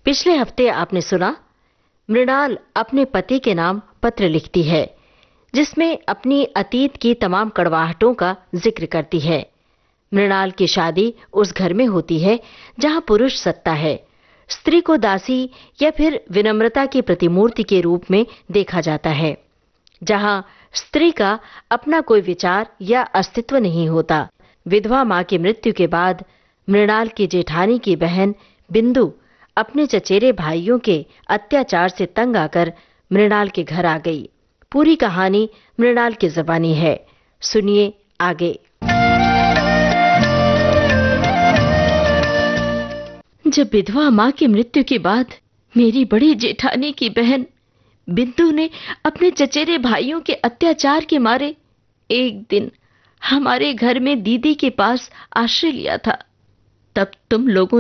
पिछले हफ्ते आपने सुना, मृणाल अपने पति के नाम पत्र लिखती है, जिसमें अपनी अतीत की तमाम कड़वाहटों का जिक्र करती है। मृणाल की शादी उस घर में होती है जहां पुरुष सत्ता है, स्त्री को दासी या फिर विनम्रता की प्रतिमूर्ति के रूप में देखा जाता है, जहां स्त्री का अपना कोई विचार या अस्तित्व नहीं होता। विधवा मां की मृत्यु के बाद मृणाल की जेठानी की बहन बिंदु अपने चचेरे भाइयों के अत्याचार से तंग आकर मृणाल के घर आ गई। पूरी कहानी मृणाल की ज़बानी है, सुनिए आगे। जब विधवा मां की मृत्यु के बाद मेरी बड़ी जेठानी की बहन बिंदु ने अपने चचेरे भाइयों के अत्याचार के मारे एक दिन हमारे घर में दीदी के पास आश्रय लिया था, तब तुम लोगों